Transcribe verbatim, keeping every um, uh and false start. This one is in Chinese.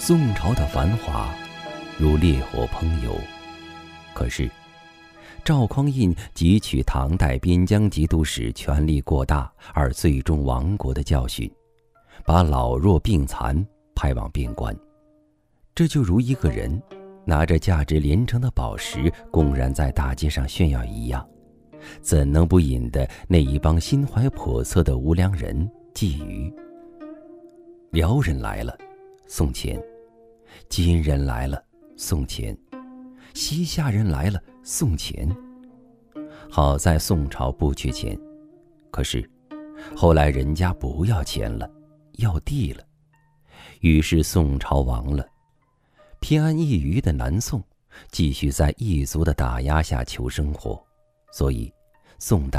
宋朝的繁华如烈火烹油，可是赵匡胤汲取唐代边疆节度使权力过大而最终亡国的教训，把老弱病残派往边关。这就如一个人拿着价值连城的宝石公然在大街上炫耀一样，怎能不引得那一帮心怀叵测的无良人觊觎？辽人来了，送钱；金人来了，送钱；西夏人来了，送钱。好在宋朝不缺钱，可是后来人家不要钱了，要地了，于是宋朝亡了。偏安一隅的南宋继续在异族的打压下求生活，所以宋代